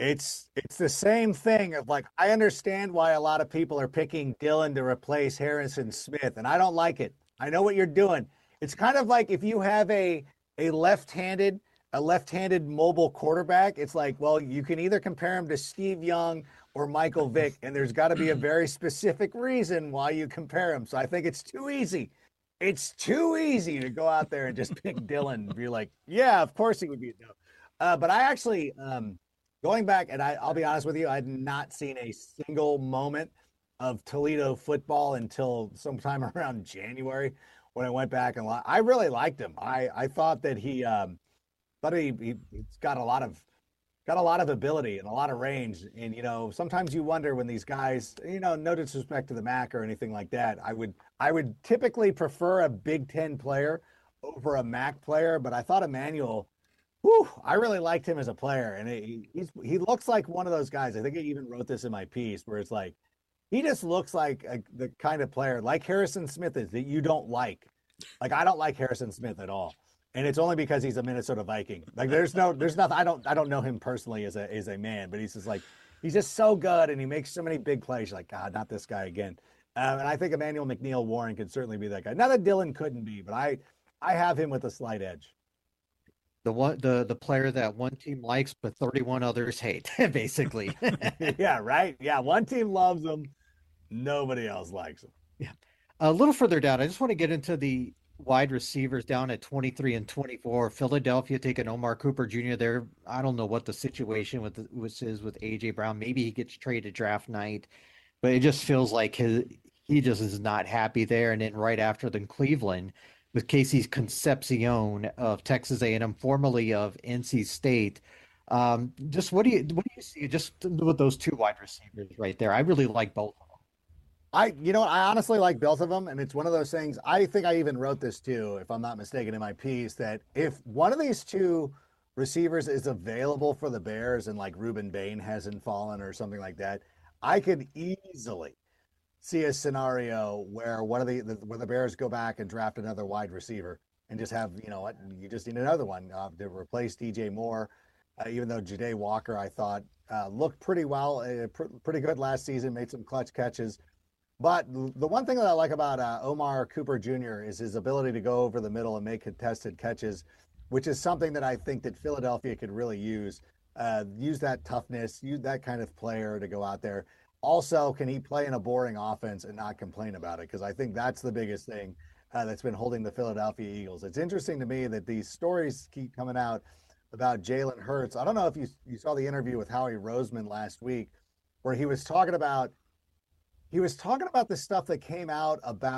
It's the same thing of like I understand why a lot of people are picking Dillon to replace Harrison Smith, and I don't like it. I know what you're doing. It's kind of like if you have a left-handed a left-handed mobile quarterback, it's like, well, you can either compare him to Steve Young or Michael Vick, and there's got to be a very specific reason why you compare him. So I think it's too easy. It's too easy to go out there and just pick Dillon and be like, yeah, of course he would be. No. But I actually, going back, and I'll be honest with you, I had not seen a single moment of Toledo football until sometime around January when I went back and I really liked him. I thought that he's got a lot of ability and a lot of range. And sometimes you wonder when these guys, no disrespect to the MAC or anything like that. I would typically prefer a Big Ten player over a MAC player, but I thought Emmanuel. Whew, I really liked him as a player, and he looks like one of those guys. I think I even wrote this in my piece where it's like he just looks like the kind of player like Harrison Smith is that you don't like. Like I don't like Harrison Smith at all, and it's only because he's a Minnesota Viking. Like there's nothing. I don't know him personally as a man, but he's just so good, and he makes so many big plays. You're like, God, not this guy again. And I think Emmanuel McNeil Warren could certainly be that guy. Not that Dillon couldn't be, but I have him with a slight edge. The player that one team likes but 31 others hate, basically. Yeah, right. Yeah, one team loves him, nobody else likes him. Yeah. A little further down, I just want to get into the wide receivers down at 23 and 24. Philadelphia taking Omar Cooper Jr. there. I don't know what the situation with is with AJ Brown. Maybe he gets traded draft night, but it just feels like he just is not happy there. And then right after the Cleveland with Casey Concepcion of Texas A&M, formerly of NC State. Just what do you see just with those two wide receivers right there? I really like both of them. I honestly like both of them, and it's one of those things. I think I even wrote this too, if I'm not mistaken, in my piece that if one of these two receivers is available for the Bears and like Ruben Bain hasn't fallen or something like that, I could easily see a scenario where where the Bears go back and draft another wide receiver and just have what you just need another one to replace DJ Moore. Even though Jade Walker, I thought looked pretty well, pretty good last season, made some clutch catches. But the one thing that I like about Omar Cooper Jr. is his ability to go over the middle and make contested catches, which is something that I think that Philadelphia could really use. Use that toughness, use that kind of player to go out there. Also, can he play in a boring offense and not complain about it? Because I think that's the biggest thing that's been holding the Philadelphia Eagles. It's interesting to me that these stories keep coming out about Jalen Hurts. I don't know if you saw the interview with Howie Roseman last week, where he was talking about the stuff that came out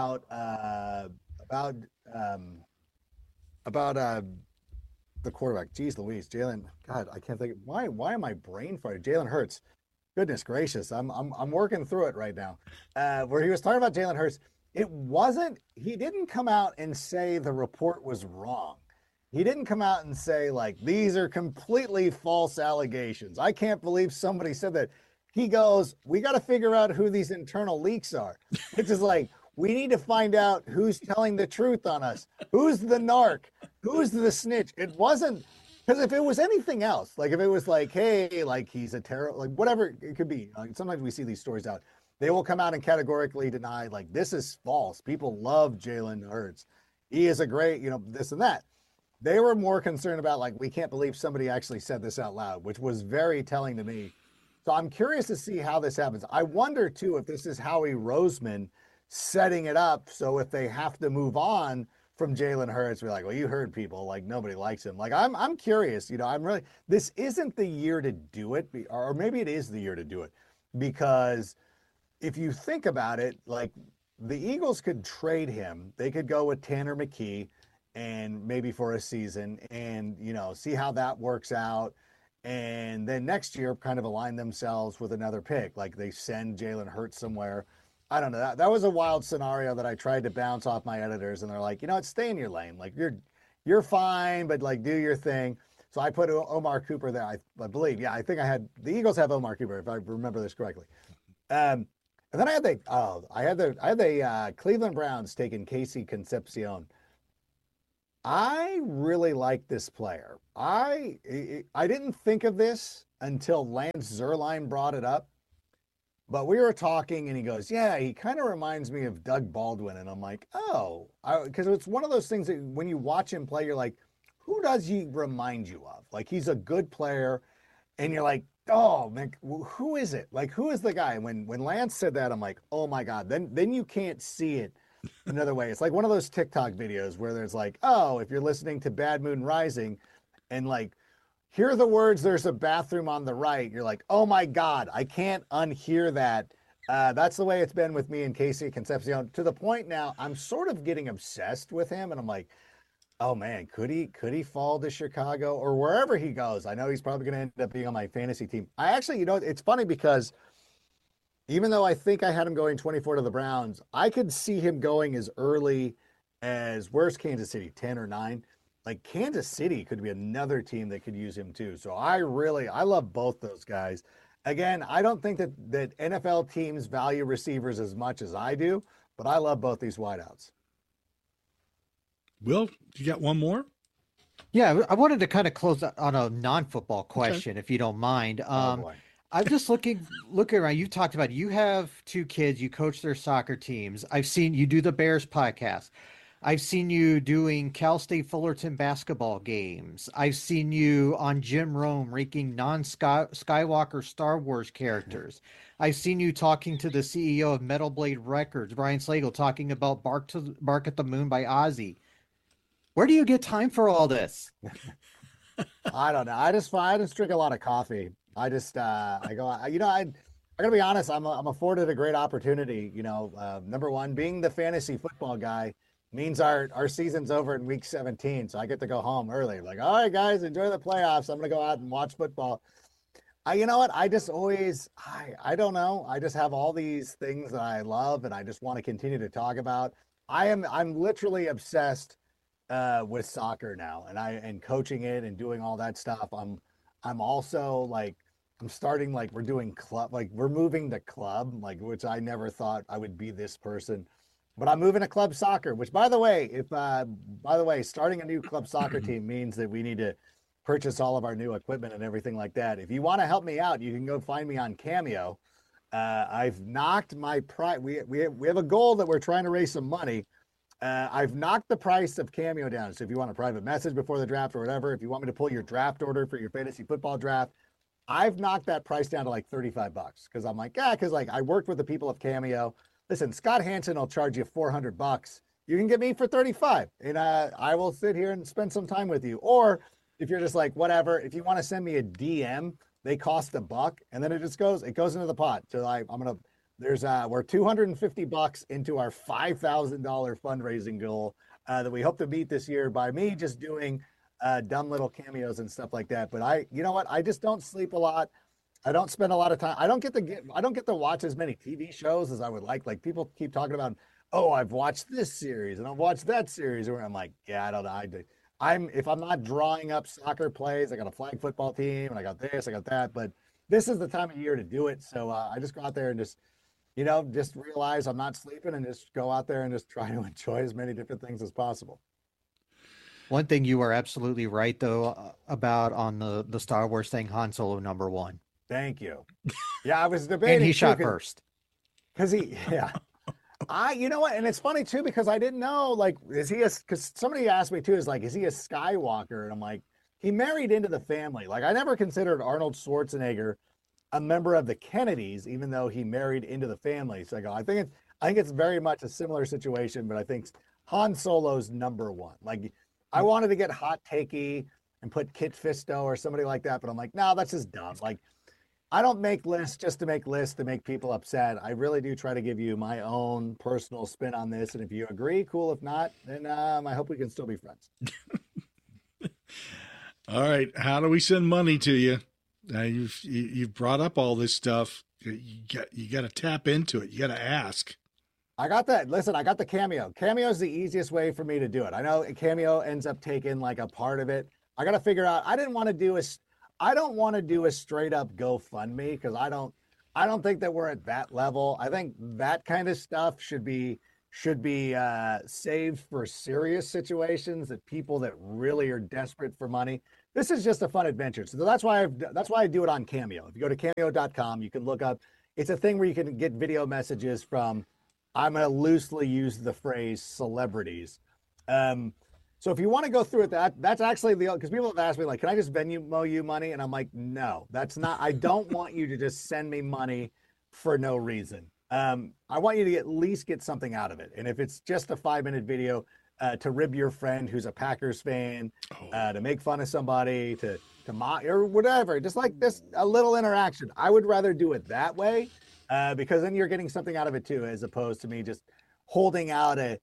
about um, about the quarterback. Jeez Louise, Jalen. God, I can't think. Why am I brain farting? Jalen Hurts. Goodness gracious, I'm working through it right now. Where he was talking about Jalen Hurts, it wasn't. He didn't come out and say the report was wrong. He didn't come out and say like these are completely false allegations. I can't believe somebody said that. He goes, we got to figure out who these internal leaks are, which is like we need to find out who's telling the truth on us. Who's the narc? Who's the snitch? It wasn't because if it was anything else, like if it was like, hey, like he's a terror, like whatever it could be. Like sometimes we see these stories out. They will come out and categorically deny, like this is false. People love Jalen Hurts. He is a great, this and that. They were more concerned about like we can't believe somebody actually said this out loud, which was very telling to me. So I'm curious to see how this happens. I wonder too if this is Howie Roseman setting it up. So if they have to move on from Jalen Hurts, we're like, well, you heard people like nobody likes him. Like I'm curious. I'm really this isn't the year to do it, or maybe it is the year to do it because if you think about it, like the Eagles could trade him. They could go with Tanner McKee and maybe for a season and see how that works out and then next year kind of align themselves with another pick. Like they send Jalen Hurts somewhere. I don't know. That was a wild scenario that I tried to bounce off my editors, and they're like, stay in your lane. Like you're fine, but like do your thing. So I put Omar Cooper there. I believe, yeah, I think I had the Eagles have Omar Cooper if I remember this correctly. And then I had the Cleveland Browns taking Casey Concepcion. I really like this player. I didn't think of this until Lance Zierlein brought it up. But we were talking, and he goes, "Yeah, he kind of reminds me of Doug Baldwin." And I'm like, "Oh," because it's one of those things that when you watch him play, you're like, "Who does he remind you of?" Like he's a good player, and you're like, "Oh man, who is it? Like who is the guy?" And when Lance said that, I'm like, "Oh my god!" Then you can't see it another way. It's like one of those TikTok videos where there's like, "Oh, if you're listening to Bad Moon Rising, and like." Hear the words, there's a bathroom on the right. You're like, oh my God, I can't unhear that. That's the way it's been with me and Casey Concepcion to the point now I'm sort of getting obsessed with him. And I'm like, oh man, could he fall to Chicago or wherever he goes? I know he's probably going to end up being on my fantasy team. I actually, it's funny because even though I think I had him going 24 to the Browns, I could see him going as early as where's Kansas City, 10 or 9? Like Kansas City could be another team that could use him too. So I love both those guys. Again, I don't think that NFL teams value receivers as much as I do, but I love both these wideouts. Will, you got one more? Yeah, I wanted to kind of close on a non-football Okay. question, if you don't mind. Oh boy. I'm just looking around. You talked about you have 2 kids, you coach their soccer teams. I've seen you do the Bears podcast. I've seen you doing Cal State Fullerton basketball games. I've seen you on Jim Rome ranking non-Skywalker Star Wars characters. I've seen you talking to the CEO of Metal Blade Records, Brian Slagle, talking about Bark at the Moon by Ozzy. Where do you get time for all this? I don't know. I just drink a lot of coffee. I just I go. I gotta be honest. I'm afforded a great opportunity. Number one, being the fantasy football guy means our season's over in week 17, so I get to go home early. Like, all right, guys, enjoy the playoffs. I'm gonna go out and watch football. You know what? I just always I don't know. I just have all these things that I love, and I just want to continue to talk about. I'm literally obsessed with soccer now, and coaching it and doing all that stuff. I'm also like I'm starting like we're doing club like we're moving the club like which I never thought I would be this person, but I'm moving to club soccer. Which by the way, if by the way, starting a new club soccer team means that we need to purchase all of our new equipment and everything like that. If you want to help me out, you can go find me on Cameo. I've knocked my price. We have a goal that we're trying to raise some money. I've knocked the price of Cameo down. So if you want a private message before the draft or whatever, if you want me to pull your draft order for your fantasy football draft, I've knocked that price down to like $35 because I'm like, because like I worked with the people of Cameo. Listen, Scott Hansen will charge you $400. You can get me for 35, and I will sit here and spend some time with you. Or if you're just like whatever, if you want to send me a DM, they cost $1, and then it goes into the pot. So I'm gonna we're $250 into our $5,000 fundraising goal that we hope to meet this year by me just doing dumb little cameos and stuff like that. But you know what? I just don't sleep a lot. I don't spend a lot of time. I don't get to watch as many TV shows as I would like. Like people keep talking about, oh, I've watched this series and I've watched that series. Where I'm like, yeah, I don't know. If I'm not drawing up soccer plays, I got a flag football team and I got this, I got that. But this is the time of year to do it. So I just go out there and just realize I'm not sleeping and just go out there and just try to enjoy as many different things as possible. One thing you are absolutely right, though, about on the Star Wars thing, Han Solo #1. Thank you. Yeah, I was debating. And he shot first. Yeah. You know what? And it's funny too, because I didn't know, like, because somebody asked me too, is he a Skywalker? And I'm like, he married into the family. Like, I never considered Arnold Schwarzenegger a member of the Kennedys, even though he married into the family. So I think it's very much a similar situation, but I think Han Solo's #1. Like, I wanted to get hot takey and put Kit Fisto or somebody like that, but I'm like, no, that's just dumb. Like, I don't make lists just to make lists to make people upset. I really do try to give you my own personal spin on this, and if you agree, cool. If not, then I hope we can still be friends. All right, how do we send money to you? You've brought up all this stuff. You got to tap into it. You got to ask. I got that. Listen, I got the Cameo. Cameo is the easiest way for me to do it. I know Cameo ends up taking like a part of it. I got to figure out. I don't want to do a straight up GoFundMe because I don't think that we're at that level. I think that kind of stuff should be saved for serious situations, that people that really are desperate for money. this is just a fun adventure. So that's why I do it on Cameo. If you go to cameo.com, you can look up. It's a thing where you can get video messages from. I'm going to loosely use the phrase celebrities. So if you want to go through it, that's actually because people have asked me like, can I just Venmo you money? And I'm like, no, that's not. I don't want you to just send me money for no reason. I want you to at least get something out of it. And if it's just a 5-minute video to rib your friend who's a Packers fan, to make fun of somebody, to mock or whatever, just like this, a little interaction. I would rather do it that way because then you're getting something out of it too, as opposed to me just holding out a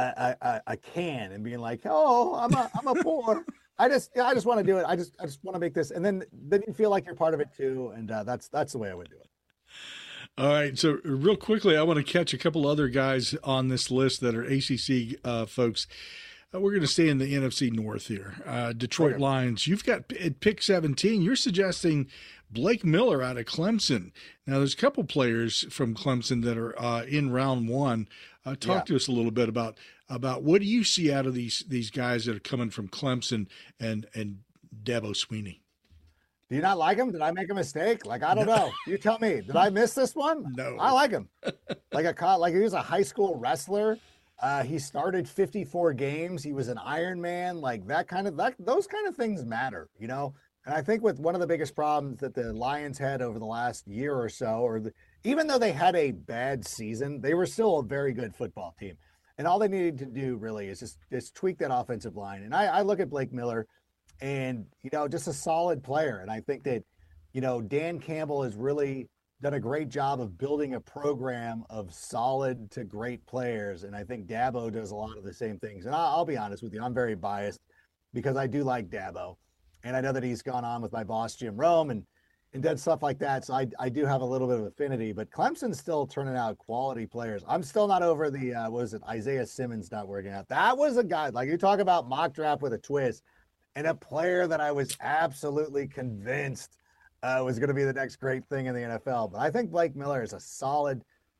can and being like, oh, I'm a poor. I just want to do it. I just want to make this, and then you feel like you're part of it too, and that's the way I would do it. All right. So real quickly, I want to catch a couple other guys on this list that are ACC folks. We're going to stay in the NFC North here. Detroit Lions. You've got at pick 17. You're suggesting Blake Miller out of Clemson. Now, there's a couple players from Clemson that are in round one. Talk to us a little bit about what do you see out of these guys that are coming from Clemson and Dabo Swinney? Do you not like him? Did I make a mistake? Like, I don't know. You tell me. Did I miss this one? No. I like him. Like he was a high school wrestler. He started 54 games. He was an Iron Man. Like those kind of things matter, you know? And I think with one of the biggest problems that the Lions had over the last year or so, even though they had a bad season, they were still a very good football team. And all they needed to do really is just tweak that offensive line. And I look at Blake Miller and, you know, just a solid player. And I think that, you know, Dan Campbell has really done a great job of building a program of solid to great players. And I think Dabo does a lot of the same things. And I'll be honest with you, I'm very biased because I do like Dabo. And I know that he's gone on with my boss, Jim Rome, and done stuff like that. So I do have a little bit of affinity, but Clemson's still turning out quality players. I'm still not over the, Isaiah Simmons not working out. That was a guy, like you talk about mock draft with a twist, and a player that I was absolutely convinced was going to be the next great thing in the NFL. But I think Blake Miller is a solid,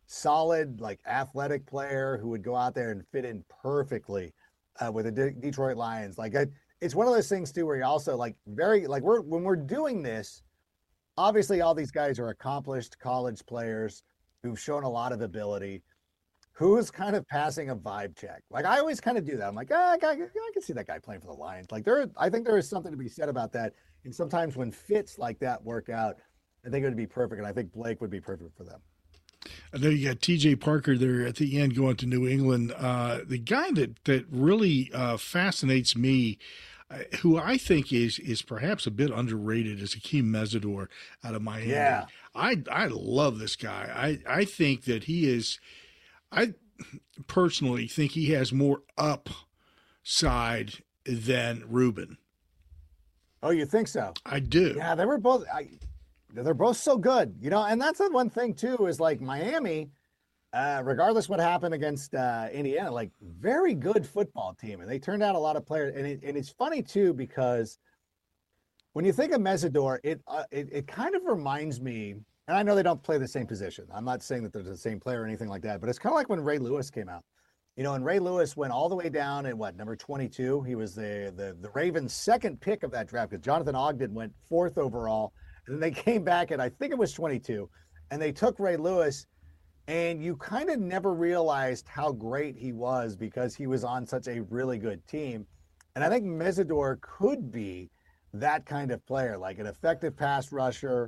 like athletic player who would go out there and fit in perfectly with the Detroit Lions. Like it's one of those things too, where you also like when we're doing this, obviously all these guys are accomplished college players who've shown a lot of ability. Who's kind of passing a vibe check? Like I always kind of do that. I'm like, I can see that guy playing for the Lions. Like I think there is something to be said about that. And sometimes when fits like that work out, I think it would be perfect. And I think Blake would be perfect for them. I know you got TJ Parker there at the end going to New England. The guy that really fascinates me, who I think is perhaps a bit underrated, is Akeem Mesidor out of Miami. Yeah. I love this guy. I think that he is. I personally think he has more upside than Ruben. Oh, you think so? I do. Yeah, they're both so good, you know. And that's the one thing too is like Miami, regardless what happened against Indiana, like very good football team, and they turned out a lot of players. And it's funny too because when you think of Mesidor, it kind of reminds me. And I know they don't play the same position. I'm not saying that they're the same player or anything like that, but it's kind of like when Ray Lewis came out. You know, and Ray Lewis went all the way down at number 22. He was the Ravens' second pick of that draft because Jonathan Ogden went 4th overall. And then they came back at, I think it was 22, and they took Ray Lewis, and you kind of never realized how great he was because he was on such a really good team. And I think Mesidor could be that kind of player, like an effective pass rusher.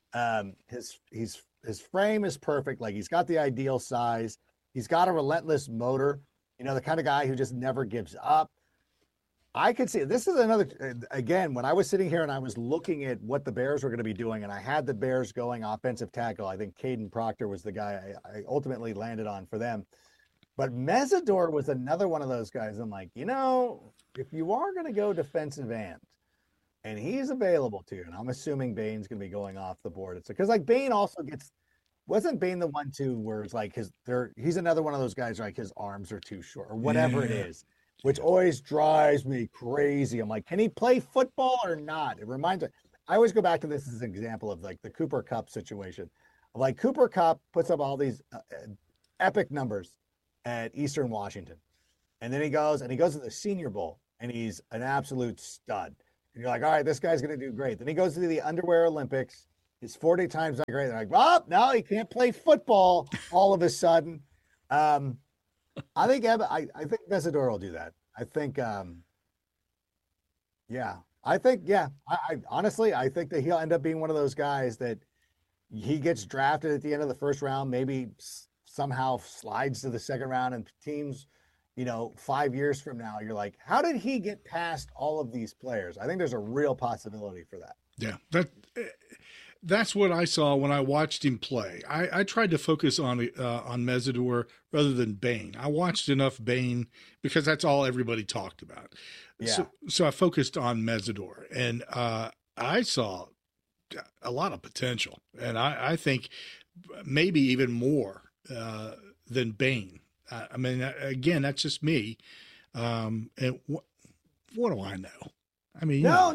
His frame is perfect. Like he's got the ideal size. He's got a relentless motor, you know, the kind of guy who just never gives up. I could see this is another, again, when I was sitting here and I was looking at what the Bears were going to be doing and I had the Bears going offensive tackle. I think Caden Proctor was the guy I ultimately landed on for them. But Mesidor was another one of those guys. I'm like, you know, if you are going to go defensive end, and he's available to you, and I'm assuming Bain's going to be going off the board. It's because like Bain also wasn't Bain the one too where it's like he's another one of those guys like his arms are too short or whatever it is, which always drives me crazy. I'm like, can he play football or not? It reminds me. I always go back to this as an example of like the Cooper Kupp situation. Like Cooper Kupp puts up all these epic numbers at Eastern Washington, and then he goes to the Senior Bowl, and he's an absolute stud. And you're like, all right, this guy's going to do great. Then he goes to the underwear Olympics. He's 40 times not great. They're like, well, no, he can't play football all of a sudden. I think Mesidor will do that. I think, I honestly, I think that he'll end up being one of those guys that he gets drafted at the end of the first round, maybe somehow slides to the second round, and teams, 5 years from now, you're like, how did he get past all of these players? I think there's a real possibility for that. Yeah, that's what I saw when I watched him play. I tried to focus on Mesidor rather than Bain. I watched enough Bain because that's all everybody talked about. Yeah. So I focused on Mesidor, and I saw a lot of potential, and I think maybe even more than Bain. I mean, again, that's just me. And what do I know? I mean, no.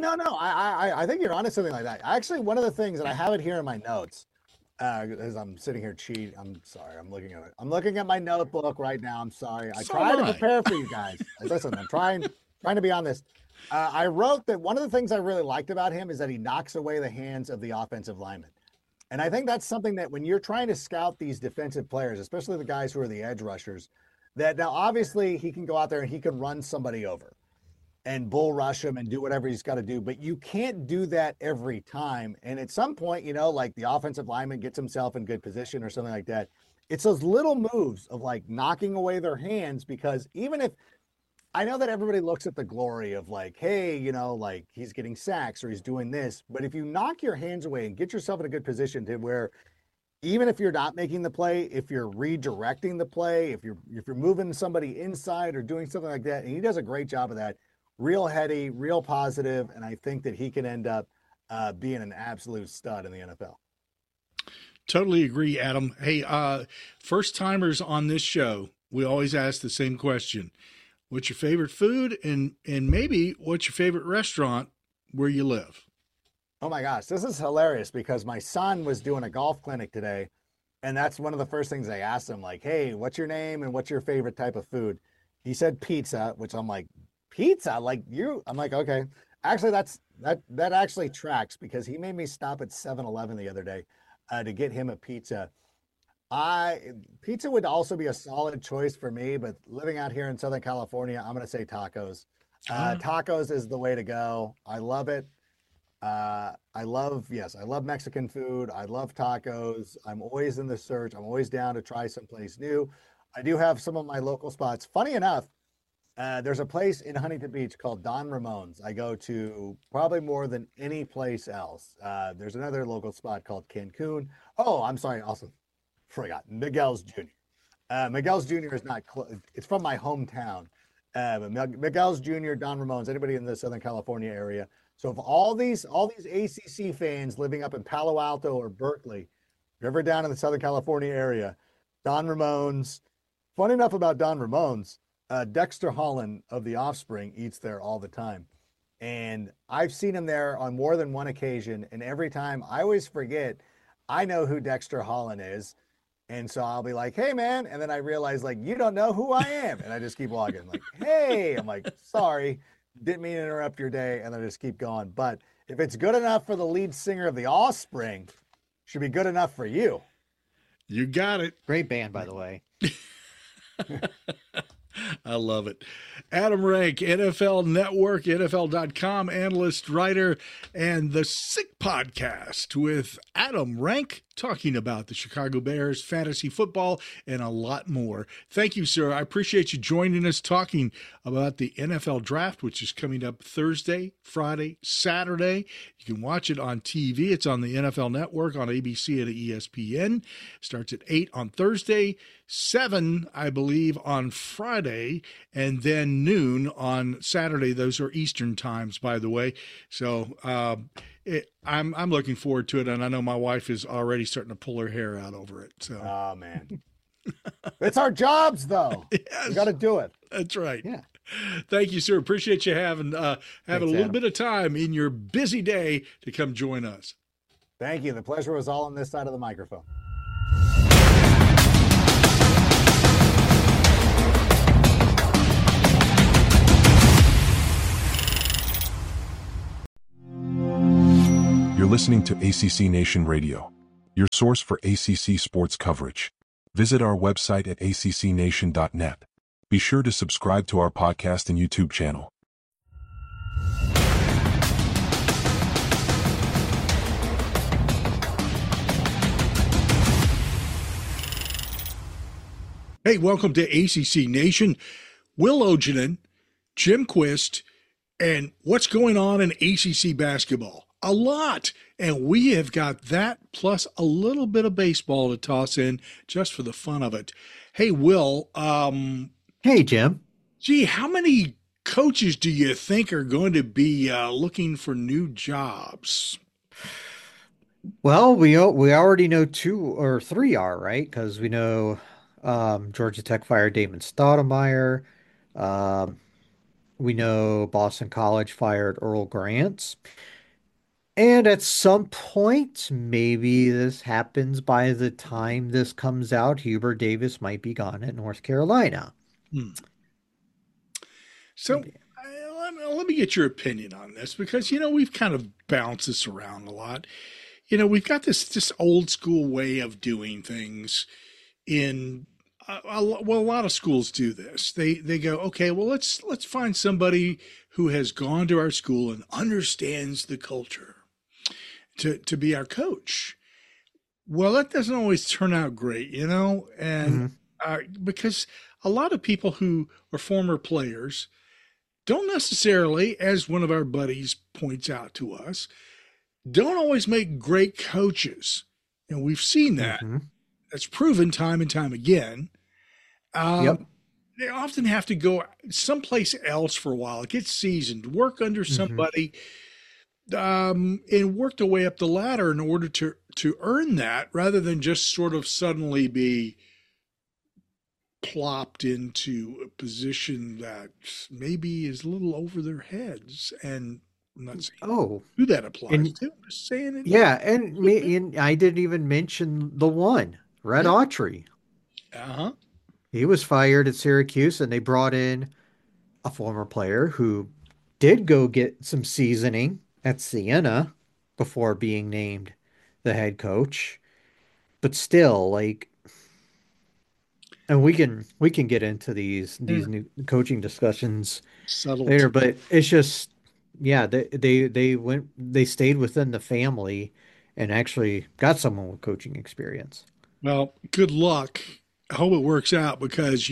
I think you're onto something like that. Actually, one of the things, and I have it here in my notes, as I'm sitting here cheating. I'm sorry. I'm looking at my notebook right now. I'm sorry. I try to prepare for you guys. Listen, I'm trying to be on this. I wrote that one of the things I really liked about him is that he knocks away the hands of the offensive linemen. And I think that's something that when you're trying to scout these defensive players, especially the guys who are the edge rushers, that now obviously he can go out there and he can run somebody over and bull rush him and do whatever he's got to do. But you can't do that every time. And at some point, like the offensive lineman gets himself in good position or something like that. It's those little moves of like knocking away their hands, because even if I know that everybody looks at the glory of like, hey, like he's getting sacks or he's doing this. But if you knock your hands away and get yourself in a good position to where even if you're not making the play, if you're redirecting the play, if you're moving somebody inside or doing something like that, and he does a great job of that, real heady, real positive, and I think that he can end up being an absolute stud in the NFL. Totally agree, Adam. Hey, first timers on this show, we always ask the same question. What's your favorite food, and maybe what's your favorite restaurant where you live? Oh my gosh, this is hilarious because my son was doing a golf clinic today, and that's one of the first things I asked him, like, hey, what's your name and what's your favorite type of food? He said pizza, which I'm like, pizza? Like you? I'm like, okay. Actually, that actually tracks because he made me stop at 7-Eleven the other day to get him a pizza. Pizza would also be a solid choice for me, but living out here in Southern California, I'm going to say tacos. Tacos is the way to go. I love it. I love Mexican food. I love tacos. I'm always in the search. I'm always down to try someplace new. I do have some of my local spots. Funny enough, there's a place in Huntington Beach called Don Ramon's. I go to probably more than any place else. There's another local spot called Cancun. Oh, I'm sorry. Also forgot Miguel's Jr. Miguel's Jr. is not it's from my hometown. Miguel's Jr., Don Ramon's, anybody in the Southern California area. So if all these ACC fans living up in Palo Alto or Berkeley, if you're ever down in the Southern California area, Don Ramon's. Fun enough about Don Ramon's, Dexter Holland of The Offspring eats there all the time. And I've seen him there on more than one occasion. And every time I always forget, I know who Dexter Holland is. And so I'll be like, hey, man. And then I realize, like, you don't know who I am. And I just keep walking. Like, hey, I'm like, sorry. Didn't mean to interrupt your day. And I just keep going. But if it's good enough for the lead singer of The Offspring, it should be good enough for you. You got it. Great band, by the way. I love it. Adam Rank, NFL Network, NFL.com analyst, writer, and the Sick Podcast with Adam Rank talking about the Chicago Bears, fantasy football, and a lot more. Thank you, sir. I appreciate you joining us talking about the NFL Draft, which is coming up Thursday, Friday, Saturday. You can watch it on TV. It's on the NFL Network on ABC and ESPN. Starts at 8 on Thursday, 7, I believe, on Friday, and then noon on Saturday. Those are Eastern times, by the way. So I'm looking forward to it, and I know my wife is already starting to pull her hair out over it. So, oh man, it's our jobs, though. Yes. We got to do it. That's right. Yeah. Thank you, sir. Appreciate you having a little Adam. bit of time in your busy day to come join us. Thank you. The pleasure was all on this side of the microphone. listening to ACC Nation Radio, your source for ACC sports coverage. Visit our website at accnation.net. Be sure to subscribe to our podcast and YouTube channel. Hey, welcome to ACC Nation. Will Ojanen, Jim Quist, and what's going on in ACC basketball? A lot. And we have got that plus a little bit of baseball to toss in just for the fun of it. Hey, Will, Hey, Jim. gee, how many coaches do you think are going to be looking for new jobs? Well, we already know two or three are, right? Because we know Georgia Tech fired Damon Stoudemire. Um, we know Boston College fired Earl Grants. And at some point, maybe this happens by the time this comes out, Hubert Davis might be gone at North Carolina. Hmm. So let me get your opinion on this because, we've kind of bounced this around a lot. We've got this old school way of doing things in, a lot of schools do this. They go, okay, well, let's find somebody who has gone to our school and understands the culture to be our coach. Well, that doesn't always turn out great, and because a lot of people who are former players don't necessarily, as one of our buddies points out to us, don't always make great coaches. And we've seen that. Mm-hmm. That's proven time and time again. Yep. They often have to go someplace else for a while, get seasoned, work under somebody, and work their way up the ladder in order to earn that, rather than just sort of suddenly be plopped into a position that maybe is a little over their heads. And I'm not saying who that applies to. I'm just saying it. Yeah, and I didn't even mention the one, Red Autry. Uh-huh. He was fired at Syracuse, and they brought in a former player who did go get some seasoning at Siena before being named the head coach. But still, and we can get into these new coaching discussions later, but it's just they stayed within the family and actually got someone with coaching experience. Well, good luck. I hope it works out because,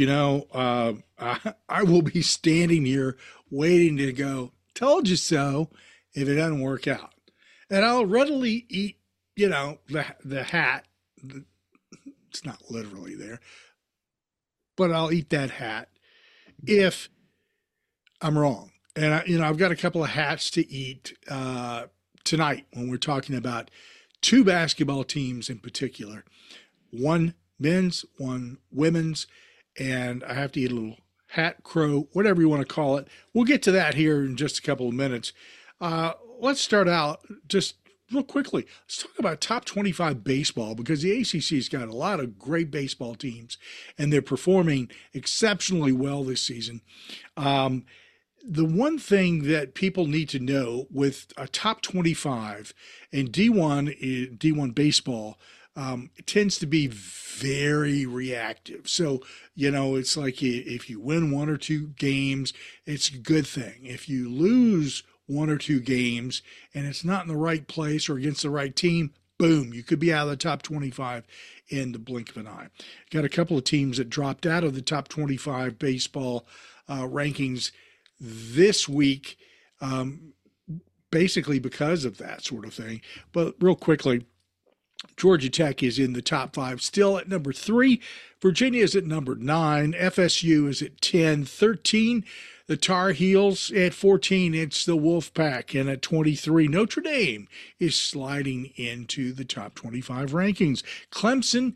I will be standing here waiting to go, told you so, if it doesn't work out. And I'll readily eat, the hat. It's not literally there, but I'll eat that hat if I'm wrong. And, I've got a couple of hats to eat tonight when we're talking about two basketball teams in particular. One men's, one women's, and I have to eat a little hat crow, whatever you want to call it. We'll get to that here in just a couple of minutes. Let's start out just real quickly. Let's talk about top 25 baseball because the ACC's got a lot of great baseball teams, and they're performing exceptionally well this season. The one thing that people need to know with a top 25 in D1 baseball, it tends to be very reactive. So, it's like if you win one or two games, it's a good thing. If you lose one or two games and it's not in the right place or against the right team, boom, you could be out of the top 25 in the blink of an eye. Got a couple of teams that dropped out of the top 25 baseball rankings this week, basically because of that sort of thing. But real quickly, Georgia Tech is in the top 5, still at number 3. Virginia is at number 9. FSU is at 10. 13, the Tar Heels. At 14, it's the Wolfpack. And at 23, Notre Dame is sliding into the top 25 rankings. Clemson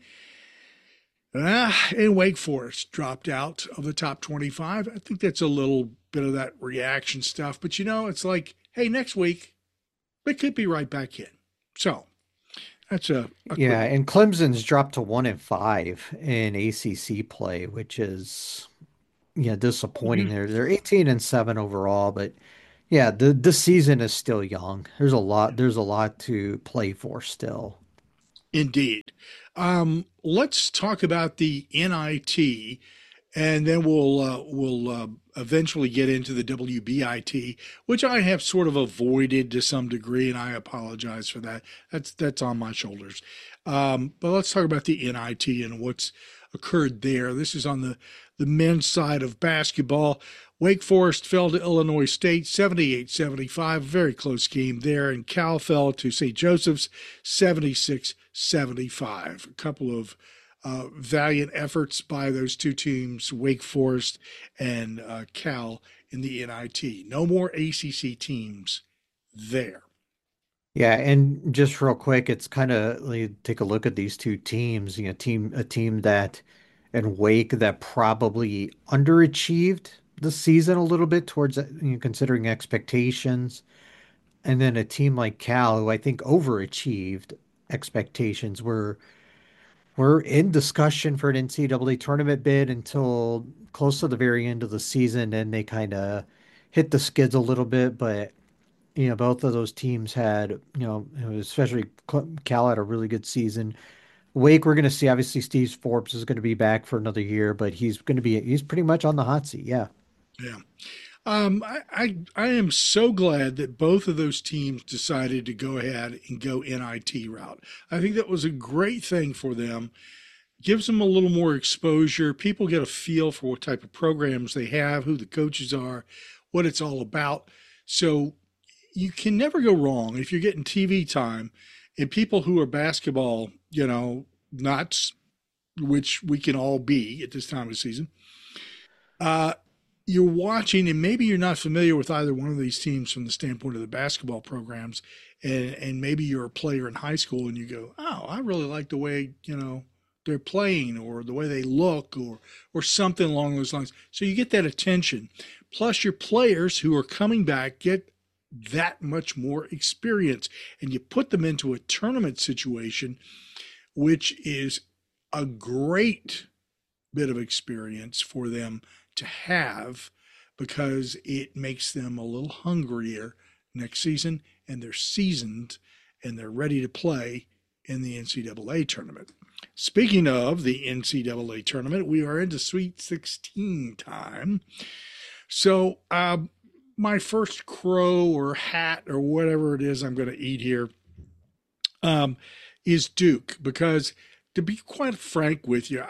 and Wake Forest dropped out of the top 25. I think that's a little bit of that reaction stuff. But, it's like, hey, next week, they could be right back in. So, that's and Clemson's dropped to 1-5 in ACC play, which is disappointing. They're 18-7 overall, but Yeah, the season is still young. There's a lot to play for still. Indeed. Let's talk about the NIT, and then we'll eventually get into the WBIT, which I have sort of avoided to some degree, and I apologize for that. That's on my shoulders. But let's talk about the NIT and what's occurred there. This is on the men's side of basketball. Wake Forest fell to Illinois State 78-75, very close game there, and Cal fell to St. Joseph's 76-75. A couple of valiant efforts by those two teams, Wake Forest and Cal, in the NIT. No more ACC teams there. Yeah, and just real quick, it's kind of like, take a look at these two teams. A team that and Wake that probably underachieved the season a little bit towards considering expectations, and then a team like Cal who I think overachieved expectations. We're in discussion for an NCAA tournament bid until close to the very end of the season, and they kind of hit the skids a little bit. But both of those teams had, especially Cal had a really good season. Wake, we're going to see. Obviously, Steve Forbes is going to be back for another year, but he's pretty much on the hot seat. Yeah. Yeah. I am so glad that both of those teams decided to go ahead and go NIT route. I think that was a great thing for them. Gives them a little more exposure. People get a feel for what type of programs they have, who the coaches are, what it's all about. So you can never go wrong if you're getting TV time and people who are basketball, nuts, which we can all be at this time of season. You're watching, and maybe you're not familiar with either one of these teams from the standpoint of the basketball programs, and maybe you're a player in high school and you go, oh, I really like the way they're playing, or the way they look, or something along those lines. So you get that attention. Plus, your players who are coming back get that much more experience, and you put them into a tournament situation, which is a great bit of experience for them to have, because it makes them a little hungrier next season, and they're seasoned and they're ready to play in the NCAA tournament. Speaking of the NCAA tournament, we are into Sweet 16 time. So, my first crow or hat or whatever it is I'm going to eat here is Duke, because to be quite frank with you,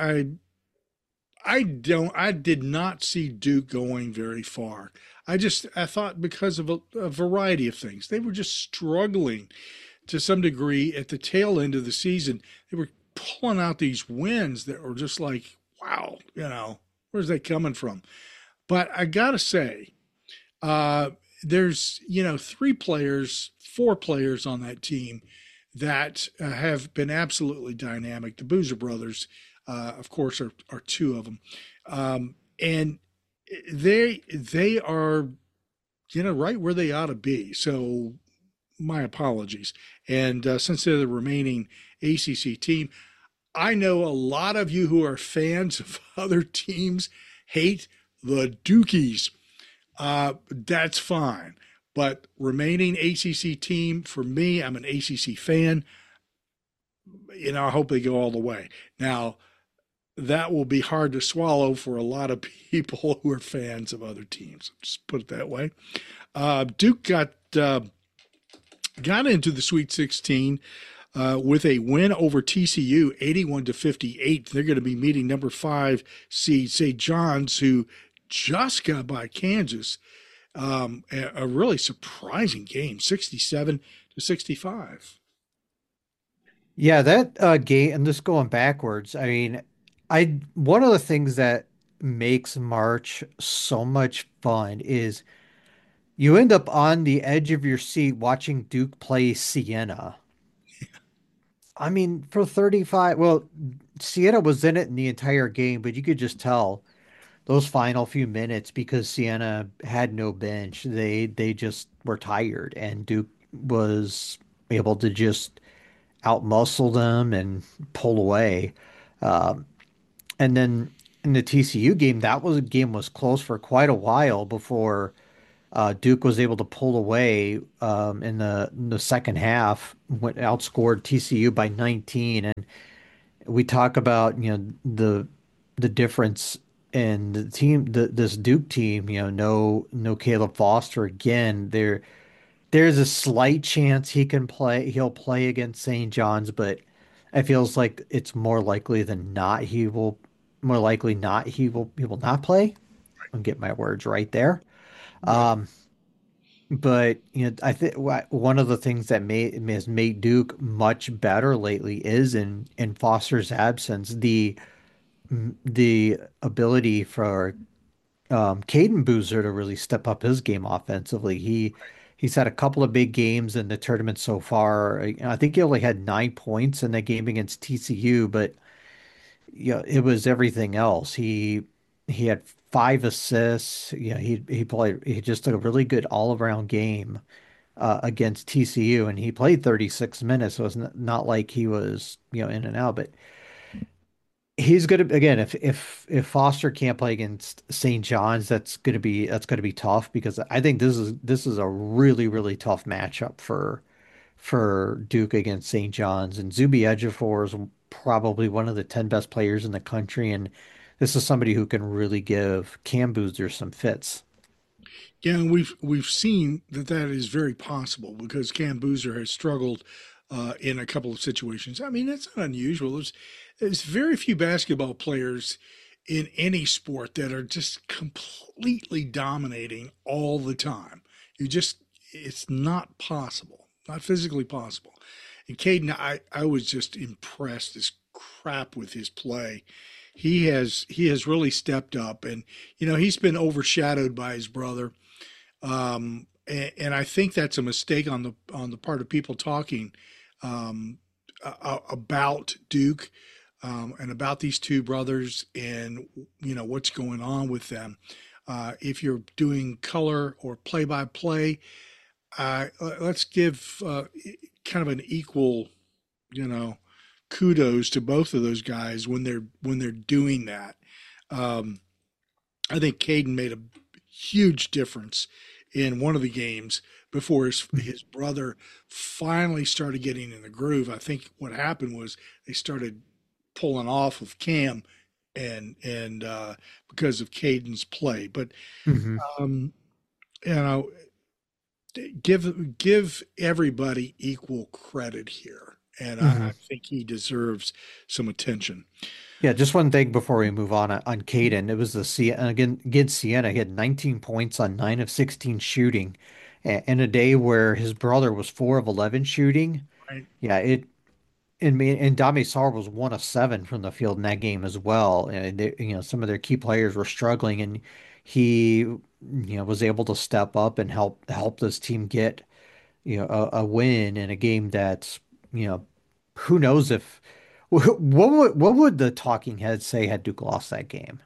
I did not see Duke going very far. I thought, because of a variety of things, they were just struggling to some degree at the tail end of the season. They were pulling out these wins that were just like, wow, where's that coming from? But I gotta say, there's 4 players on that team that have been absolutely dynamic. The Boozer brothers, of course, are 2 of them, and they are right where they ought to be. So my apologies. And since they're the remaining ACC team, I know a lot of you who are fans of other teams hate the Dukies. That's fine. But remaining ACC team, for me, I'm an ACC fan. I hope they go all the way. Now, that will be hard to swallow for a lot of people who are fans of other teams. Just put it that way. Duke got into the Sweet 16 with a win over TCU, 81-58. They're going to be meeting number 5 seed St. John's, who just got by Kansas. A really surprising game, 67-65. Yeah, that game, and just going backwards, I mean, one of the things that makes March so much fun is you end up on the edge of your seat watching Duke play Siena. I mean, for 35, well, Siena was in it in the entire game, but you could just tell those final few minutes, because Siena had no bench. They just were tired, and Duke was able to just outmuscle them and pull away. Um, and then in the TCU game, that was a game was close for quite a while before Duke was able to pull away in the second half, went outscored TCU by 19, and we talk about the difference in the team, this Duke team. No Caleb Foster again. There's a slight chance he can play. He'll play against St. John's, but it feels like it's more likely than not he will. More likely not he will not play. I'll get my words right there. Right. But I think one of the things that has made Duke much better lately is in Foster's absence, the ability for Caden Boozer to really step up his game offensively. He's had a couple of big games in the tournament so far. I think he only had 9 points in that game against TCU, but it was everything else. He had 5 assists. He just took a really good all around game against TCU, and he played 36 minutes, so it's not like he was in and out. But he's gonna again if Foster can't play against St. John's, that's gonna be tough because I think this is a really tough matchup for Duke against St. John's, and Zuby Ejiofor is probably one of the 10 best players in the country, and this is somebody who can really give Cam Boozer some fits. Yeah, and we've seen that is very possible because Cam Boozer has struggled in a couple of situations. I mean, that's not unusual. There's very few basketball players in any sport that are just completely dominating all the time. It's not possible, not physically possible. And Caden, I was just impressed as crap with his play. He has really stepped up, and he's been overshadowed by his brother. And I think that's a mistake on the part of people talking about Duke and about these two brothers and what's going on with them. If you're doing color or play-by-play, let's give kind of an equal, kudos to both of those guys when they're doing that. I think Caden made a huge difference in one of the games before his brother finally started getting in the groove. I think what happened was they started pulling off of Cam and because of Caden's play. But Hmm. um, you know, give everybody equal credit here, and I Hmm. think he deserves some attention. Yeah, just one thing before we move on Caden. It was the Siena against Siena. He had 19 points on 9 of 16 shooting, in a day where his brother was 4 of 11 shooting. Right? Yeah, and Dame Sarr was 1 of 7 from the field in that game as well. And some of their key players were struggling, and he was able to step up and help this team get a win in a game that's you know who knows if what would the talking heads say had Duke lost that game?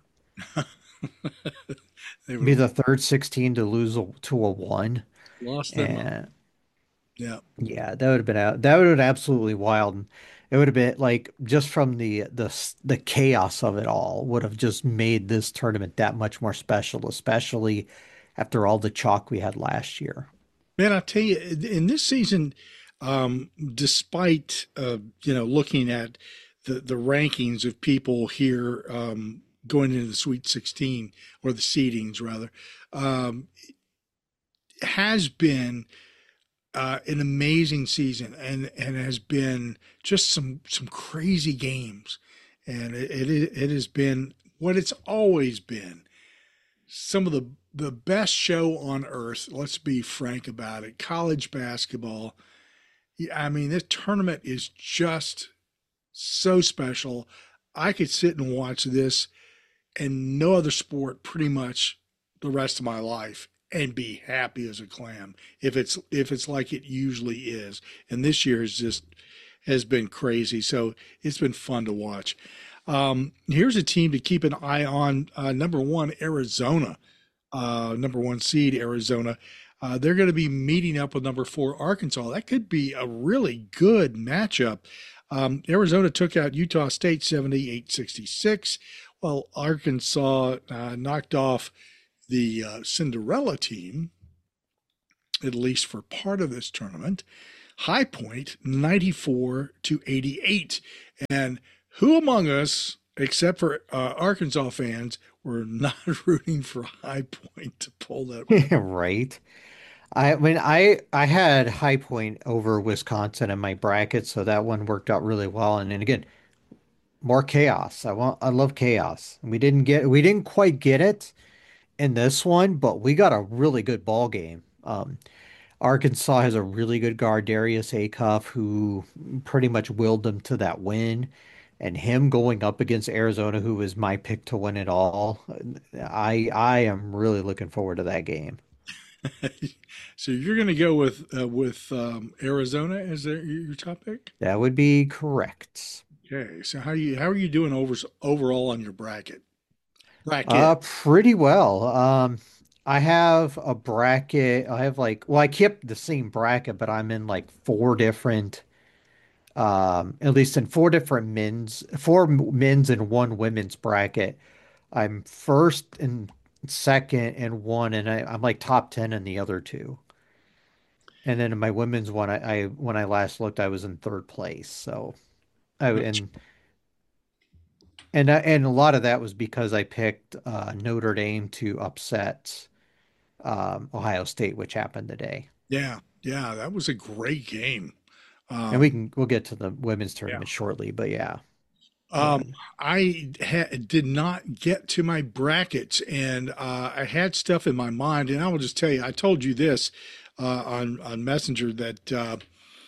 They would Be have the third 16 to lose to a one, lost their mind. and Yeah. yeah, that would have been absolutely wild. And it would have been like just from the chaos of it all would have just made this tournament that much more special, especially after all the chalk we had last year. Man, I tell you, in this season, despite looking at the rankings of people here going into the Sweet 16 or the seedings rather, um, has been an amazing season and has been just some crazy games, and it has been what it's always been. Some of the best show on earth. Let's be frank about it. College basketball. Yeah, I mean, this tournament is just so special. I could sit and watch this and no other sport pretty much the rest of my life and be happy as a clam if it's like it usually is. And this year has been crazy. So it's been fun to watch. Here's a team to keep an eye on. Number one, Arizona, number one seed Arizona. They're going to be meeting up with number four, Arkansas. That could be a really good matchup. Arizona took out Utah State 78-66, while Arkansas knocked off the Cinderella team at least for part of this tournament. High Point 94-88. And who among us, except for Arkansas fans, were not rooting for High Point to pull that one? Right. I had High Point over Wisconsin in my bracket, so that one worked out really well. And then again, more chaos. I love chaos. We didn't quite get it in this one, but we got a really good ball game. Arkansas has a really good guard, Darius Acuff, who pretty much willed them to that win. And him going up against Arizona, who was my pick to win it all, I am really looking forward to that game. So you're going to go with Arizona as your top pick? That would be correct. Okay. So how are you doing overall on your bracket? Pretty well. I have a bracket. I have well, I kept the same bracket, but I'm in like four different, at least in four men's and one women's bracket. I'm first and second and one, and I'm like top 10 in the other two. And then in my women's one, when I last looked, I was in third place. So I and a lot of that was because I picked Notre Dame to upset Ohio State, which happened today. Yeah, yeah, that was a great game. And we'll get to the women's tournament shortly, but yeah. I did not get to my brackets, and I had stuff in my mind, and I will just tell you, I told you this on Messenger that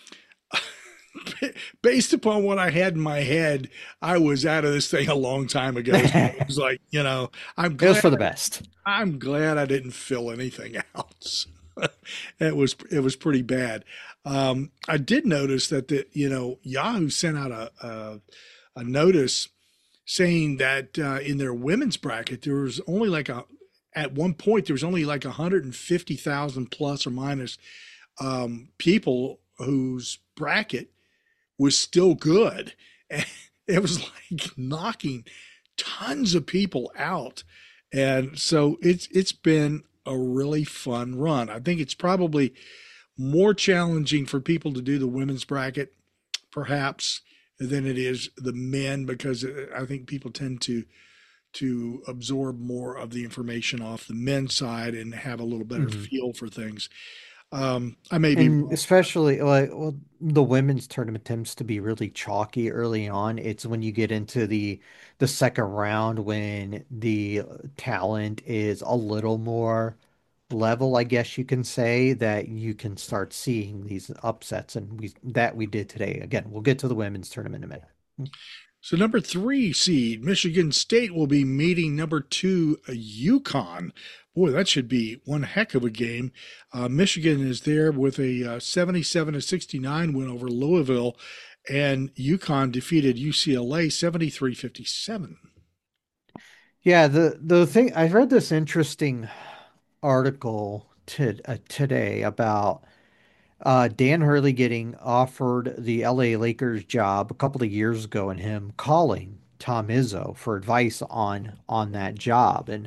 based upon what I had in my head, I was out of this thing a long time ago. So it was like, I'm glad it was for the best. I'm glad I didn't fill anything out. It was pretty bad. I did notice that Yahoo sent out a notice saying that in their women's bracket there was only at one point there was only like 150,000 plus or minus people whose bracket was still good. And it was like knocking tons of people out. And so it's been a really fun run. I think it's probably more challenging for people to do the women's bracket, perhaps, than it is the men, because I think people tend to absorb more of the information off the men's side and have a little better feel for things. I may be wrong. Especially the women's tournament tends to be really chalky early on. It's when you get into the second round when the talent is a little more level, I guess you can say, that you can start seeing these upsets, and we did today. Again, we'll get to the women's tournament in a minute. So number 3 seed, Michigan State, will be meeting number 2, UConn. Boy, that should be one heck of a game. Michigan is there with a 77-69 win over Louisville, and UConn defeated UCLA 73-57. Yeah, the thing, I read this interesting article today about Dan Hurley getting offered the LA Lakers job a couple of years ago, and him calling Tom Izzo for advice on that job. And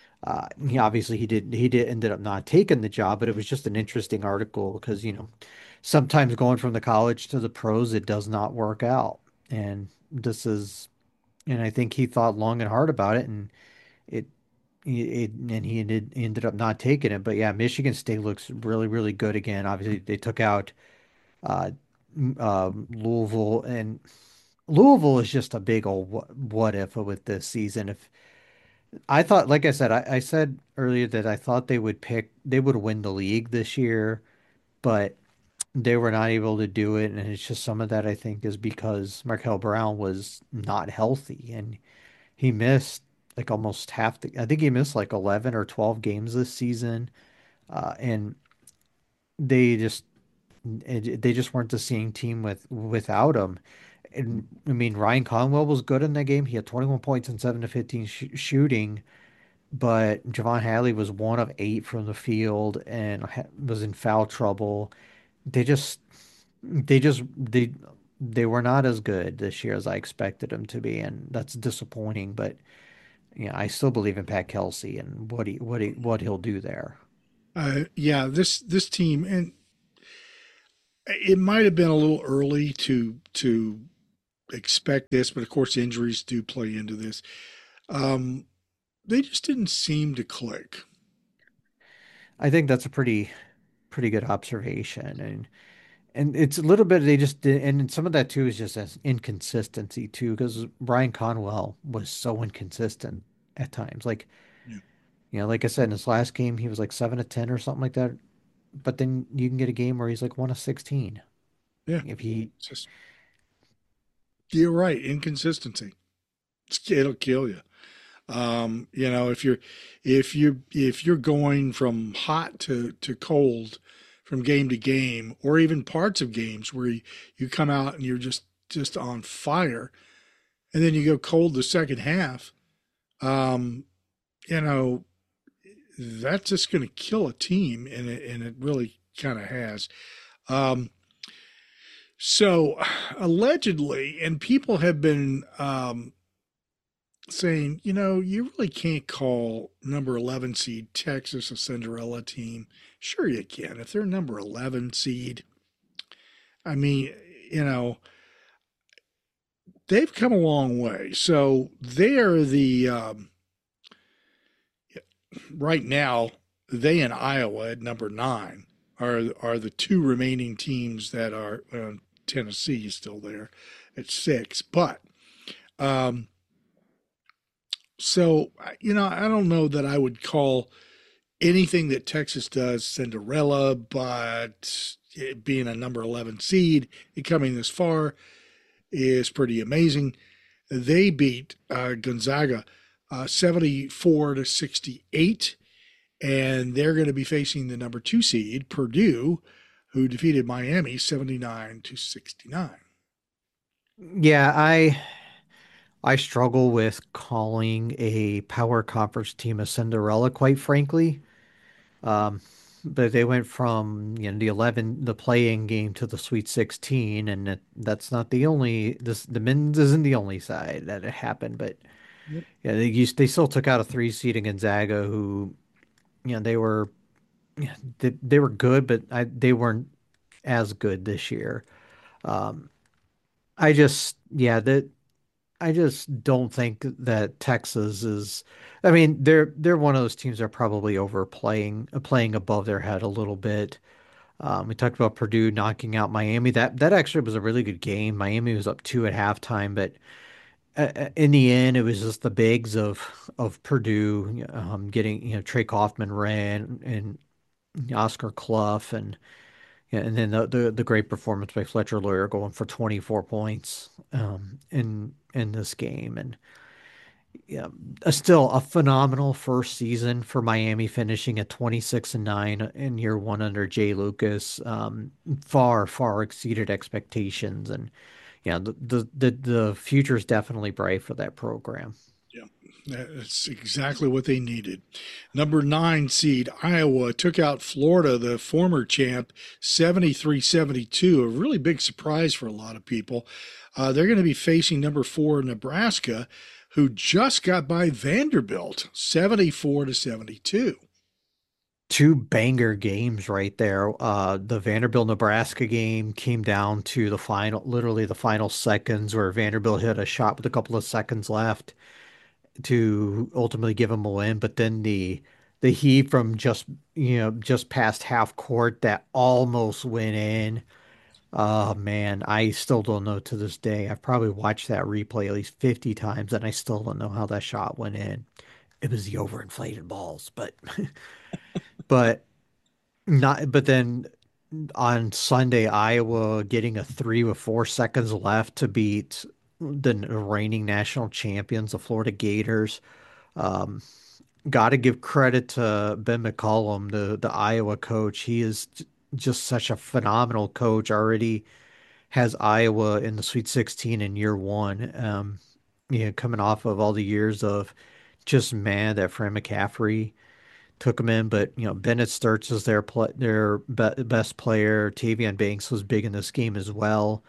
he ended up not taking the job, but it was just an interesting article because sometimes going from the college to the pros, it does not work out. And and I think he thought long and hard about it, and it and he ended up not taking it. But yeah, Michigan State looks really, really good again. Obviously, they took out uh, Louisville, and Louisville is just a big old what if with this season. If I thought, like I said, I said earlier that I thought they would win the league this year, but they were not able to do it, and it's just some of that I think is because Markel Brown was not healthy, and he missed like almost I think he missed like 11 or 12 games this season. And they just they just weren't the same team without him. And I mean, Ryan Conwell was good in that game. He had 21 points and 7 to 15 shooting, but Javon Hadley was 1 of 8 from the field and was in foul trouble. They just they just they were not as good this year as I expected them to be, and that's disappointing. But I still believe in Pat Kelsey and what he'll do there. Yeah, this team, and it might have been a little early to expect this, but of course injuries do play into this. Um, they just didn't seem to click. I think that's a pretty good observation, and it's a little bit they just did, and some of that too is just as inconsistency too, because Brian Conwell was so inconsistent at times. Like, Yeah, like I said, in his last game, he was like 7 of 10 or something like that. But then you can get a game where he's like 1 of 16. yeah. If he, It's just you're right, inconsistency. It'll kill you. If you're going from hot to cold from game to game, or even parts of games where you come out and you're just on fire, and then you go cold the second half, um, you know, that's just going to kill a team, and it really kind of has. Um, so allegedly, and people have been saying, you really can't call number 11 seed Texas a Cinderella team. Sure, you can. If they're number 11 seed, I mean, you know, they've come a long way. So they are right now, they and Iowa at number 9 are the two remaining teams that are, Tennessee is still there at 6. But, um, so, I don't know that I would call anything that Texas does Cinderella, but it being a number 11 seed and coming this far is pretty amazing. They beat Gonzaga 74-68, and they're going to be facing the number 2 seed, Purdue, who defeated Miami 79-69. yeah, I struggle with calling a power conference team a Cinderella, quite frankly. Um, but they went from, the playing game to the Sweet 16, and that's not the only the men's isn't the only side that it happened, but Yep. yeah, they still took out a 3 seed in Gonzaga, who, they were, yeah, they were good, but they weren't as good this year. Um, I just, yeah, that I just don't think that Texas is. I mean, they're one of those teams that are probably overplaying, playing above their head a little bit. We talked about Purdue knocking out Miami. That actually was a really good game. Miami was up 2 at halftime, but in the end, it was just the bigs of Purdue, getting, Trey Kaufman ran and Oscar Clough, and yeah, and then the great performance by Fletcher Loyer going for 24 points in this game. And yeah, still a phenomenal first season for Miami, finishing at 26-9 in year one under Jay Lucas. Far exceeded expectations, and yeah, the future is definitely bright for that program. Yeah, that's exactly what they needed. Number 9 seed Iowa took out Florida, the former champ, 73-72. A really big surprise for a lot of people. They're going to be facing number 4 Nebraska, who just got by Vanderbilt, 74-72. Two banger games right there. The Vanderbilt Nebraska game came down to literally the final seconds, where Vanderbilt hit a shot with a couple of seconds left to ultimately give them a win. But then the heat from just past half court that almost went in. Oh man, I still don't know to this day. I've probably watched that replay at least 50 times, and I still don't know how that shot went in. It was the overinflated balls, but but not. But then on Sunday, Iowa getting a 3 with 4 seconds left to beat the reigning national champions, the Florida Gators. Um, Got to give credit to Ben McCollum, the Iowa coach. He is just such a phenomenal coach. Already has Iowa in the Sweet 16 in year one. Coming off of all the years of just mad that Fran McCaffrey took him in, but Bennett Sturts is their best player. Tavian Banks was big in this game as well.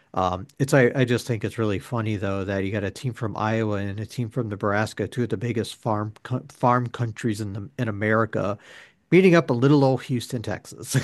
I just think it's really funny though that you got a team from Iowa and a team from Nebraska, two of the biggest farm countries in America, Beating up a little old Houston, Texas.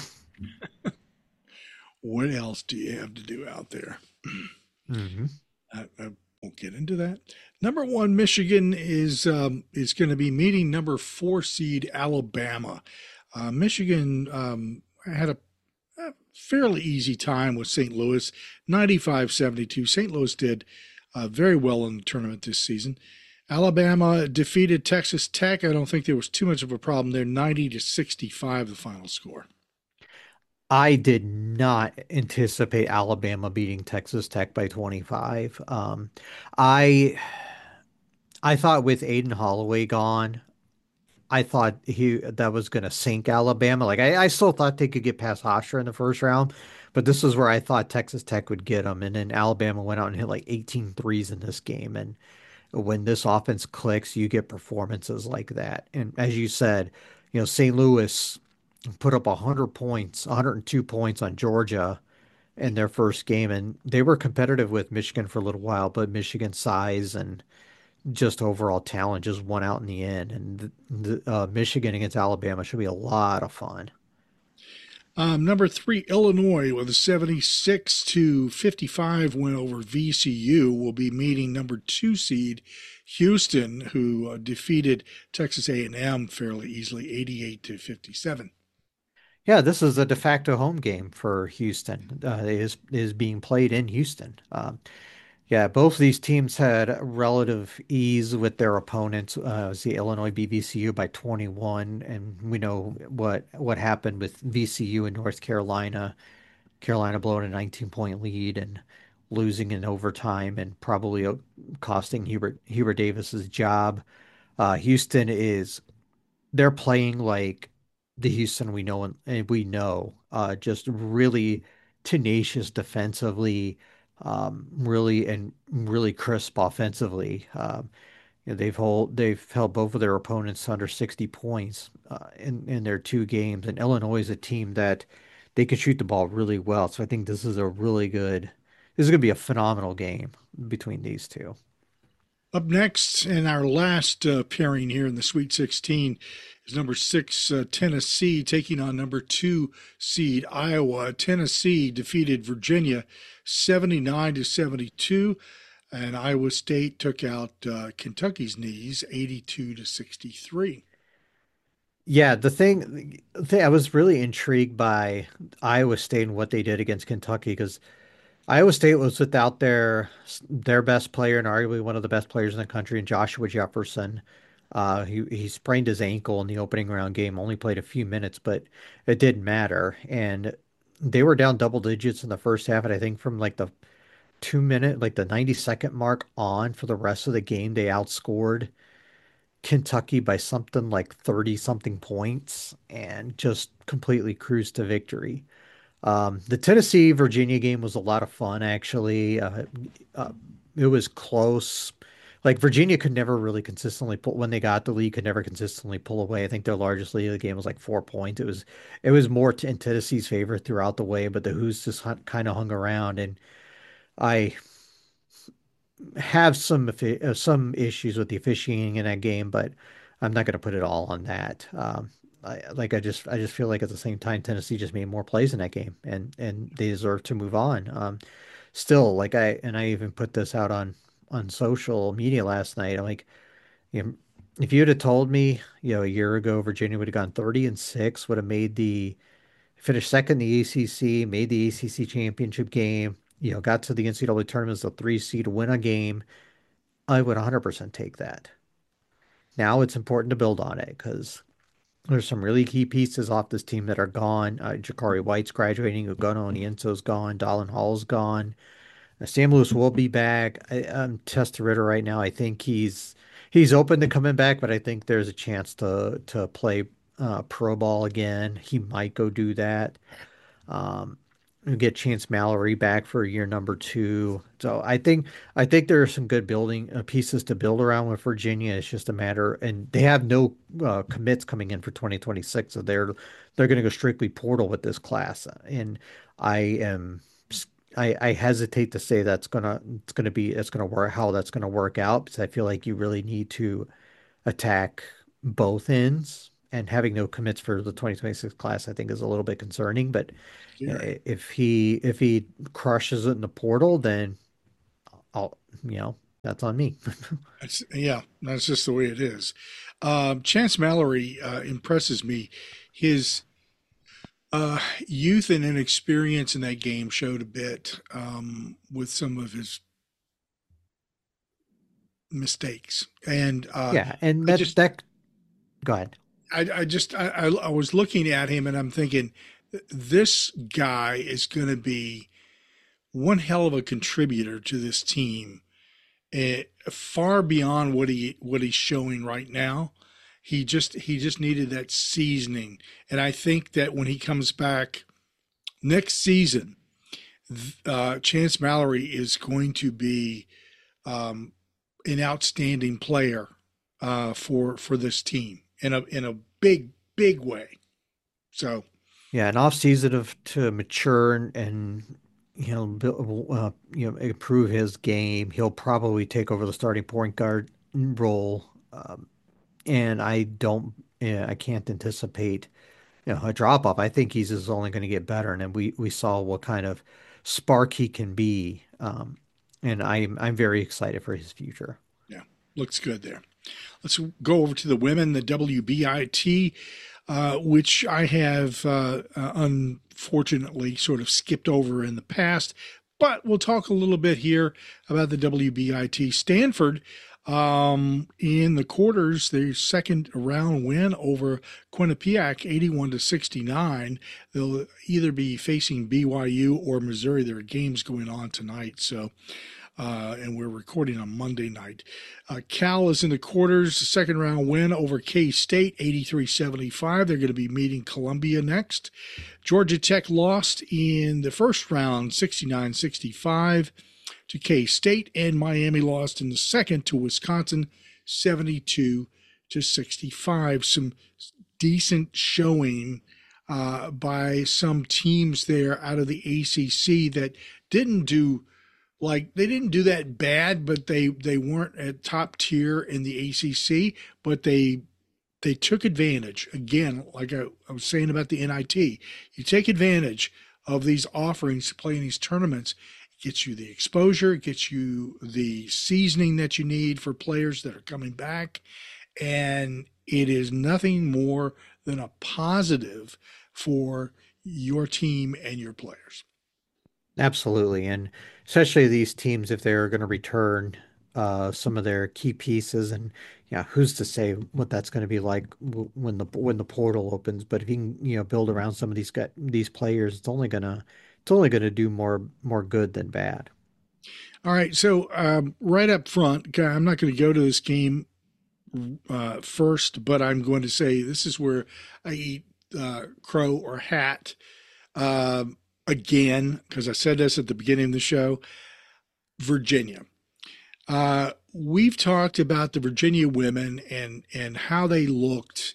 What else do you have to do out there? hmm I won't get into that. Number one, Michigan is going to be meeting number 4 seed Alabama. Michigan had a fairly easy time with St. Louis, 95-72. St. Louis did very well in the tournament this season. Alabama defeated Texas Tech. I don't think there was too much of a problem there. 90-65, the final score. I did not anticipate Alabama beating Texas Tech by 25. I I thought with Aiden Holloway gone, I thought he that was going to sink Alabama. Like I still thought they could get past Hofstra in the first round, but this is where I thought Texas Tech would get them. And then Alabama went out and hit like 18 threes in this game. And when this offense clicks, you get performances like that. And as you said, St. Louis put up 100 points, 102 points on Georgia in their first game, and they were competitive with Michigan for a little while, but Michigan's size and just overall talent just won out in the end. And Michigan against Alabama should be a lot of fun. Number 3, Illinois, with a 76-55 win over VCU, will be meeting number 2 seed Houston, who defeated Texas A&M fairly easily, 88-57. Yeah, this is a de facto home game for Houston. It is being played in Houston. Yeah, both of these teams had relative ease with their opponents. The Illinois beat VCU by 21, and we know what happened with VCU in North Carolina. Carolina blowing a 19-point lead and losing in overtime, and probably costing Hubert Davis's job. Houston is they're playing like the Houston we know, just really tenacious defensively, really crisp offensively. They've held both of their opponents under 60 points in their 2 games, and Illinois is a team that they can shoot the ball really well. So I think this is going to be a phenomenal game between these two. Up next, in our last pairing here in the Sweet 16, is number 6 Tennessee taking on number 2 seed Iowa. Tennessee defeated Virginia 79-72, and Iowa State took out Kentucky's knees 82-63. Yeah, the thing I was really intrigued by Iowa State and what they did against Kentucky, because Iowa State was without their best player and arguably one of the best players in the country, in Joshua Jefferson. He sprained his ankle in the opening round game, only played a few minutes, but it didn't matter. And they were down double digits in the first half, and I think from like the 2 minute, like the 90-second mark on, for the rest of the game, they outscored Kentucky by something like 30 something points and just completely cruised to victory. The Tennessee Virginia game was a lot of fun, actually. Uh, it was close. Like Virginia could never really consistently pull when they got the lead, could never consistently pull away. I think their largest lead of the game was like 4 points. It was more in Tennessee's favor throughout the way, but the Hoos just kind of hung around. And I have some issues with the officiating in that game, but I'm not going to put it all on that. I just feel like at the same time Tennessee just made more plays in that game, and they deserve to move on. Still, I even put this out on social media last night. I'm like, you know, if you'd have told me, a year ago Virginia would have gone 30-6, would have finished second in the ACC, made the ACC championship game, got to the NCAA tournament as a 3 seed, win a game, I would 100% take that. Now it's important to build on it because there's some really key pieces off this team that are gone. Jakari White's graduating, Ugono Onienso's gone, Dallin Hall's gone. Sam Lewis will be back. I'm Testa Ritter right now. I think he's open to coming back, but I think there's a chance to play pro ball again. He might go do that. Um, we get Chance Mallory back for year number 2. So I think there are some good building pieces to build around with Virginia. It's just a matter, and they have no commits coming in for 2026, so they're going to go strictly portal with this class. And I am I hesitate to say it's gonna work, how that's gonna work out, because I feel like you really need to attack both ends and having no commits for the 2026 class, I think is a little bit concerning. But Scary. if he crushes it in the portal, then I'll that's on me. Yeah, that's just the way it is. Chance Mallory impresses me. His youth and inexperience in that game showed a bit with some of his mistakes, and Yeah, and I that just, that go ahead. I was looking at him and I'm thinking, this guy is going to be one hell of a contributor to this team, far beyond what he's showing right now. He just needed that seasoning, and I think that when he comes back next season, Chance Mallory is going to be um, an outstanding player for this team in a big way. So Yeah, an off season of to mature and improve his game. He'll probably take over the starting point guard role, and I can't anticipate a drop off. I think he's just only going to get better, and then we saw what kind of spark he can be, and I'm very excited for his future. yeah, looks good there. Let's go over to the women, the WBIT, which I have unfortunately sort of skipped over in the past. But we'll talk a little bit here about the WBIT. Stanford in the quarters, their second round win over Quinnipiac, 81-69. They'll either be facing BYU or Missouri. There are games going on tonight, so and we're recording on Monday night. Cal is in the quarters, second round win over K-State, 83-75. They're going to be meeting Columbia next. Georgia Tech lost in the first round, 69-65 to K-State, and Miami lost in the second to Wisconsin, 72-65. Some decent showing by some teams there out of the ACC that didn't do they didn't do that bad, but they weren't at top tier in the ACC, but they took advantage. Again, like I was saying about the NIT, you take advantage of these offerings to play in these tournaments. It gets you the exposure, it gets you the seasoning that you need for players that are coming back, and it is nothing more than a positive for your team and your players. Absolutely, and especially these teams if they're going to return some of their key pieces, and yeah, who's to say what that's going to be like when the portal opens? But if you can build around some of these players, it's only gonna do more good than bad. All right, so right up front, I'm not going to go to this game first, but I'm going to say this is where I eat crow or hat again, because I said this at the beginning of the show. Virginia. We've talked about the Virginia women and how they looked,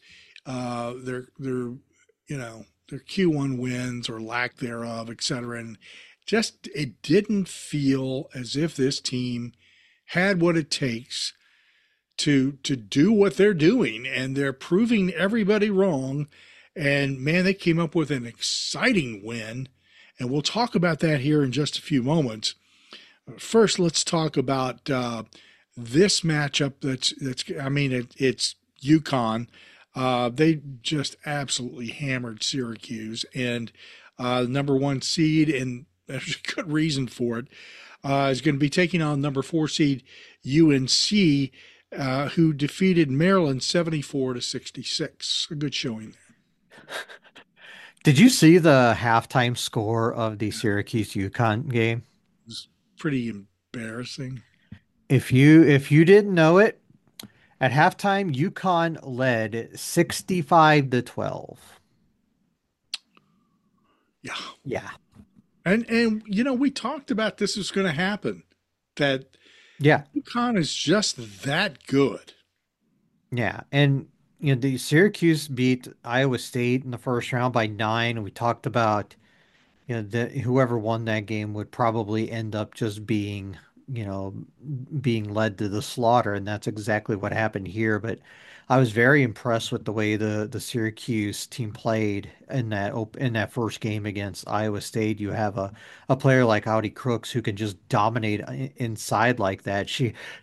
their Q1 wins or lack thereof, et cetera, and just it didn't feel as if this team had what it takes to do what they're doing, and they're proving everybody wrong. And man, they came up with an exciting win, and we'll talk about that here in just a few moments. First, let's talk about this matchup. It's UConn. They just absolutely hammered Syracuse, and number one seed, and there's a good reason for it, is going to be taking on number 4 seed UNC, who defeated Maryland 74-66. A good showing there. Did you see the halftime score of the Syracuse UConn game? It was pretty embarrassing. If you didn't know it, at halftime, UConn led 65-12. Yeah. Yeah. And we talked about this was going to happen, that Yeah. UConn is just that good. Yeah. And the Syracuse beat Iowa State in the first round by 9. We talked about whoever won that game would probably end up just being being led to the slaughter, and that's exactly what happened here. But I was very impressed with the way the Syracuse team played in that first game against Iowa State. You have a player like Audi Crooks who can just dominate inside like that.